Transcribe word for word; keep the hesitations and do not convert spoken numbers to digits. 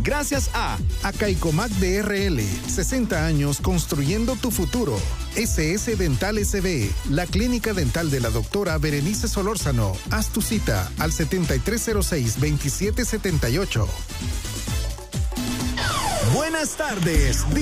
gracias a Acaicomac D R L, sesenta años construyendo tu futuro. S S Dental S B, la clínica dental de la doctora Berenice Solórzano. Haz tu cita al setenta y tres cero seis, veintisiete setenta y ocho. Buenas tardes.